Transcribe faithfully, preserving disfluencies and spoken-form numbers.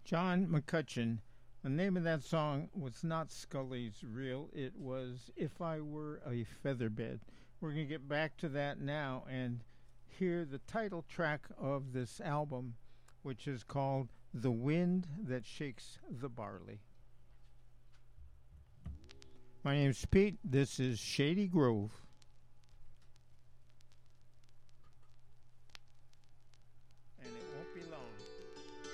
John McCutcheon. The name of that song was not Scully's Reel. It was If I Were a Featherbed. We're going to get back to that now and hear the title track of this album, which is called The Wind That Shakes the Barley. My name's Pete. This is Shady Grove.